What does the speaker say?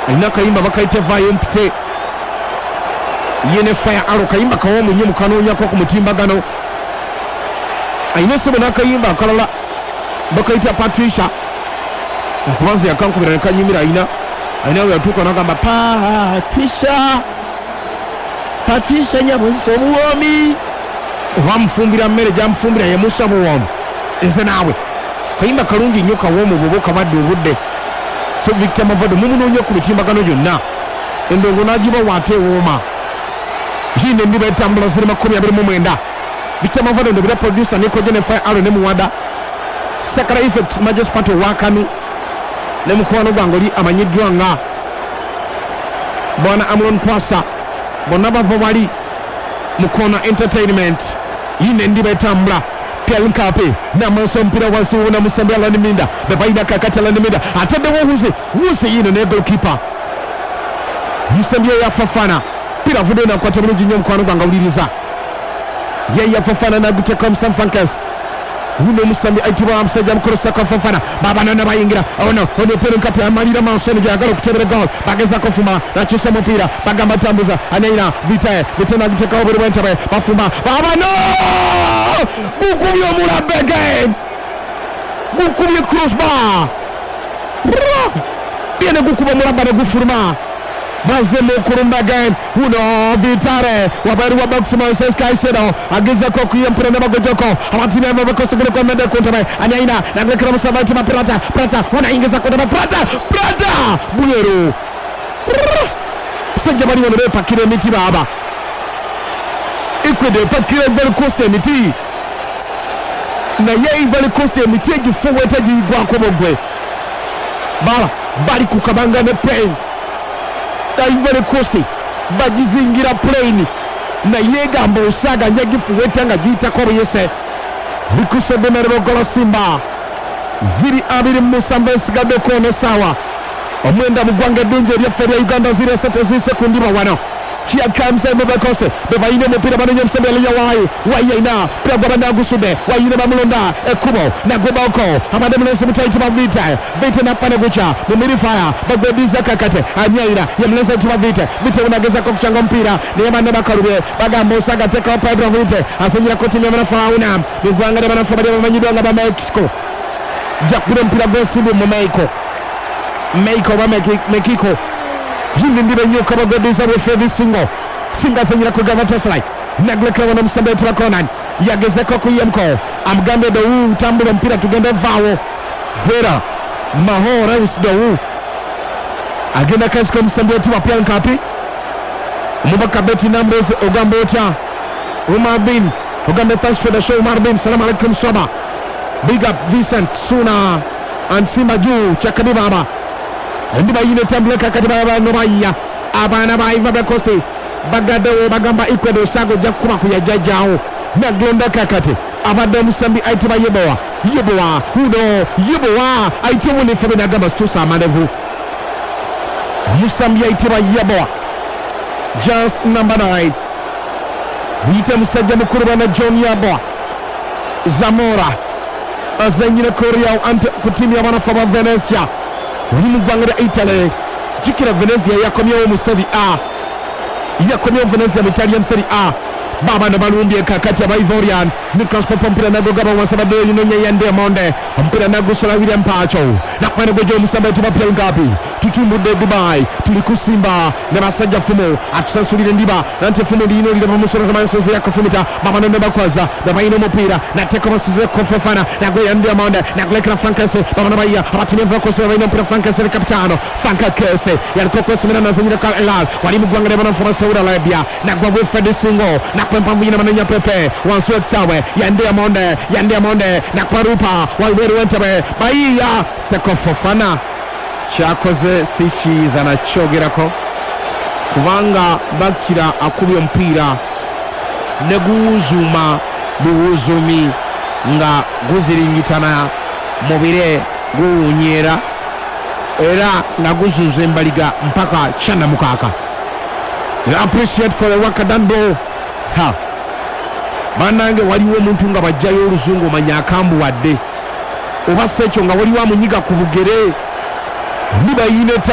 alina kayimba bakaite vayo mpite yene fire aro kayimba kawo munye mukanoonya ko ku mutimbagano alina sebo n'akayimba akalala bakaita Patricia okubanza yakankubira nekanyumira alina we yatuuka n'agamba Patricia nyabuzi obuwoomi bamufumbira mmere gyamufumbira yemusa buwoomi nze naawe kayimba kalungi nnyo kawoomu bwoba okabadde obudde so Victor Mavado mumunoonya ku mitimbagano gyonna endongo n'agibawa ate ewooma yine ndiba etambula ziri 29 Victor Mavado ndobira producer Nico Jennifer Aro ne Muwada Sakara Effect Majespato wakanu ne mukwano gwange oli amanyiddwa nga Bwana Amron Kwasa bonna bava bali Mukona Entertainment yine ndiba etambula Pierre Nkape na manso mpira wansi wona musambya la niminda bebaida kakati la niminda atende wuze yine ne goalkeeper musambya ya Fafana pira vude na kwata bulungi nnyo mukwano gwange uliriza ya Fafana na guteka Msamfankas uno musambi aitiba amsajja mukoro saka Fafana baba nana bayingira ono Pierre Nkape amalira manso nje agalo kutebera goal bageza kofuma na chusa mpira bagamba tambuza anaina vita na guteka obere bwentabe bafuma baba no gukubye omulabe again gukubye crossbar biene gukubye omulabe ne gufuruma bazemo kurumba again uno Vitare wabari wa box Moses Kaisedo ageza ko kuyempera n'abagojoko abatina bava bakosegere kwa mende kontabe anaina na ngekera musabati maprata ona ingeza kontabe prata bulero sejja bali wano bepakira emiti baba ikwede pakira Ivory Coast emiti na ye Ivory Coast emiti egifuweta gigwako bogwe bali kukabanga ne pain Ivory Coast bagizingira plane na yegamba osaga nyagifuweta nga giyitako buyese bikusebe merebogola Simba ziri 27 esigadde koona essaawa omwenda mugwange ddungi eryeffe lya Uganda ziri 3 zisekundi wano Here comes Ivory Coast bebayine mupira banenye msembele ya waina pira gwa banagusube wayine bamulonda ekubo na gobako amade mlese mutaiti ba vita na pana gucha mumiri fire bagodiza kakate anyaira ya mlese tuba vita unageza kwa kuchanga mpira ni yamane bakarube bagambo saga teka Pedro Vita asenyira kotimia manafauna mugwanga de manafabadi bamanyido nga ba Mexico jakure mpira gosibu mu Mexico ba Mexico yindi ndibe nyoka bagodiza refedi singa senyira kugava Teslai nagleka wana msambeti wa Conan yagezeko kuyemko amgambe do utambula mpira tugende vawo gwera mahora usdo agenda kasko msambeti wa Pierre Nkape mubaka beti numbers ogambo ota Umar bin ogambe thanks for the show Umar bin salam alaikum soba big up Vincent Suna and Simba juu chakabi baba ndiba yine tambula kakati baba nomaya abana ba Ivory Coast bagadewo bagamba Ecuador sago jakuba kuyajajao naglonda kakati abadde musambi aitiba yebowa aitimu ni fabe nagamba stusa amanevu musambi aitiba yebowa just number 9 bita musajja mukuru bana John Yebowa Zamora azanyira Korea ante kutimi abana faba Venezia uli mugwangira Italy jikira Venezia yakomyewo mu Serie A yakomyewo Venezia mu Italian Serie A baba na balumbye kakati aba Ivorian Nicolas Popo mpira nagogaba wasabade yinonye yande monde mpira nagusola William Pacho na kwene gojo musabati ba Pierre Nkape tutumbu de Dubai tulikusimba ne basajja fumo atusasulire ndiba nante fumo dino lile bamusoro kama soze yakafumita baba na bakwaza baba ino mpira na teko masize kofofana na go yande monde na glekra Frankese baba na baya abatimye vako so ino mpira Frankese kapitano Frankese yaliko kwesemena na zanyira ka elal wali mugwangere bana foma Saudi Arabia na gwa Fred Singo na kwempamvu yina manenya pepe wanswetawe yande monde na kwarupa walweru wentebe baya sekofofana chakoze sichiza na chogerako kubanga bakira akubye mpira neguzuma buwuzumi nga guziringitana mubire gunyera era naguzunze mbaliga mpaka chana mukaka. We appreciate for the work done bro. Banange waliwo omuntu nga bajjayo oluzungu manyakambu wadde oba secho nga waliwo amunyiga ku bugere niba yine